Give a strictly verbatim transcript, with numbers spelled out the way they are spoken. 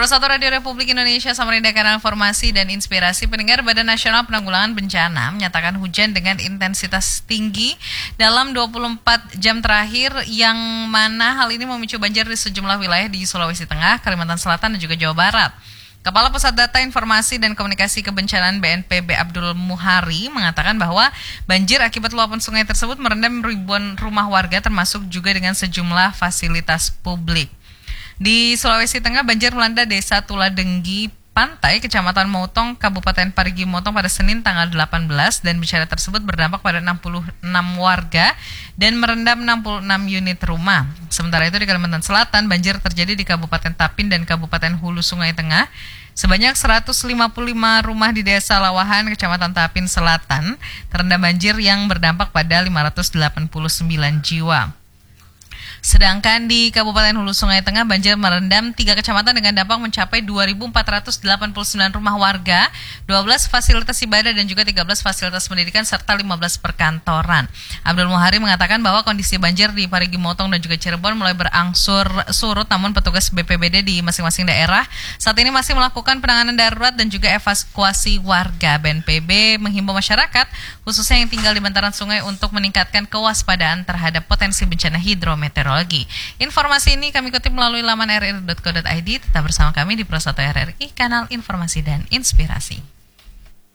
Persatu Radio Republik Indonesia Samarinda Kanal Informasi dan Inspirasi. Pendengar, Badan Nasional Penanggulangan Bencana menyatakan hujan dengan intensitas tinggi dalam dua puluh empat jam terakhir, yang mana hal ini memicu banjir di sejumlah wilayah di Sulawesi Tengah, Kalimantan Selatan, dan juga Jawa Barat. Kepala Pusat Data Informasi dan Komunikasi Kebencanaan B N P B Abdul Muhari mengatakan bahwa banjir akibat luapan sungai tersebut merendam ribuan rumah warga, termasuk juga dengan sejumlah fasilitas publik. Di Sulawesi Tengah, banjir melanda Desa Tuladenggi Pantai, Kecamatan Mautong, Kabupaten Parigi Motong pada Senin tanggal delapan belas, dan bencana tersebut berdampak pada enam puluh enam warga dan merendam enam puluh enam unit rumah. Sementara itu di Kalimantan Selatan, banjir terjadi di Kabupaten Tapin dan Kabupaten Hulu Sungai Tengah. Sebanyak seratus lima puluh lima rumah di Desa Lawahan, Kecamatan Tapin Selatan, terendam banjir yang berdampak pada lima ratus delapan puluh sembilan jiwa. Sedangkan di Kabupaten Hulu Sungai Tengah, banjir merendam tiga kecamatan dengan dampak mencapai dua ribu empat ratus delapan puluh sembilan rumah warga, dua belas fasilitas ibadah, dan juga tiga belas fasilitas pendidikan, serta lima belas perkantoran. Abdul Muhari mengatakan bahwa kondisi banjir di Parigi Motong dan juga Cirebon mulai berangsur surut, namun petugas B P B D di masing-masing daerah saat ini masih melakukan penanganan darurat dan juga evakuasi warga. B N P B menghimbau masyarakat, khususnya yang tinggal di bantaran sungai, untuk meningkatkan kewaspadaan terhadap potensi bencana hidrometeorologi. Informasi ini kami kutip melalui laman r r i dot co dot i d. Tetap bersama kami di Persatu R R I, Kanal Informasi dan Inspirasi.